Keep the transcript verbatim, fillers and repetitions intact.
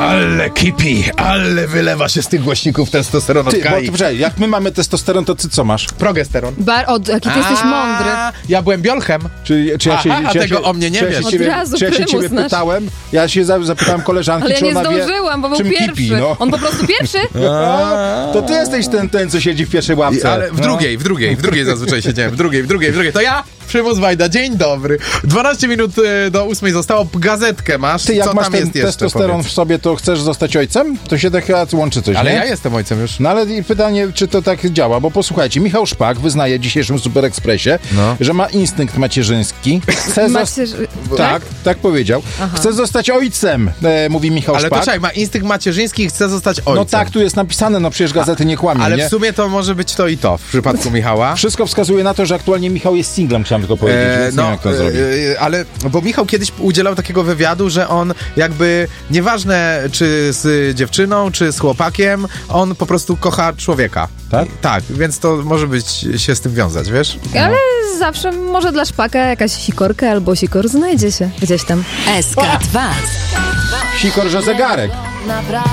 Ale kipi, ale wylewa się z tych głośników testosteron od Ty, bo Kai. to, poczekaj, jak my mamy testosteron, to ty co masz? Progesteron. Bar, o, jaki ty jesteś mądry. Ja byłem biolchem. Czy, czy ja się, Aha, a czy ja tego się, o mnie nie czy ja wiesz. się Od ciebie, razu czy ja się prymus ciebie nasz. pytałem? Ja się za- zapytałem koleżanki, Ale ja czy nie ona wie, zdążyłam, bo był czym pierwszy. kipi, no. On po prostu pierwszy? A, to ty jesteś ten, ten, co siedzi w pierwszej ławce. I, ale w No. drugiej, w drugiej, w drugiej zazwyczaj siedziałem. W drugiej, w drugiej, w drugiej. To ja, Przymus Wajda. Dzień dobry. dwanaście minut e, do ósmej zostało. Gazetkę masz. Ty, jak Co masz tam ten jest jeszcze? testosteron Powiedz. w sobie, to chcesz zostać ojcem? To się tak chyba łączy coś, Ale nie? ja jestem ojcem już. No ale i pytanie, czy to tak działa, bo posłuchajcie, Michał Szpak wyznaje w dzisiejszym Super Expressie, No. że ma instynkt macierzyński. Chce Macie, zost- tak, tak powiedział. Chce zostać ojcem, e, mówi Michał Ale to Szpak. czekaj, ma instynkt macierzyński i chce zostać ojcem. No tak, tu jest napisane, no przecież gazety nie kłamią, Ale nie? w sumie to może być to i to w przypadku Michała. Wszystko wskazuje na to, że aktualnie Michał jest singlem, chciałem tylko powiedzieć, E, więc nie wiem, jak to zrobi. e, ale, bo Michał kiedyś udzielał takiego wywiadu, że on jakby, nieważne czy z dziewczyną, czy z chłopakiem, on po prostu kocha człowieka. Tak? Tak, więc to może być się z tym wiązać, wiesz? Ale zawsze może dla szpaka jakaś sikorka albo sikor znajdzie się gdzieś tam. S K dwa. Sikor, że zegarek. Naprawdę.